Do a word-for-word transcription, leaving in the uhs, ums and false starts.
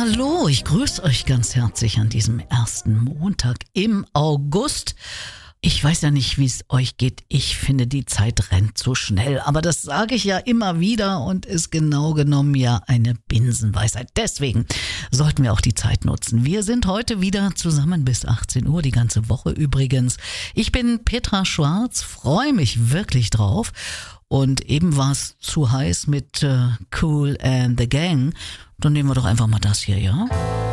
Hallo, ich grüße euch ganz herzlich an diesem ersten Montag im August. Ich weiß ja nicht, wie es euch geht. Ich finde, die Zeit rennt so schnell. Aber das sage ich ja immer wieder und ist genau genommen ja eine Binsenweisheit. Deswegen sollten wir auch die Zeit nutzen. Wir sind heute wieder zusammen bis achtzehn Uhr, die ganze Woche übrigens. Ich bin Petra Schwarz, freue mich wirklich drauf. Und eben war es zu heiß mit äh, Kool and the Gang. Dann nehmen wir doch einfach mal das hier, ja?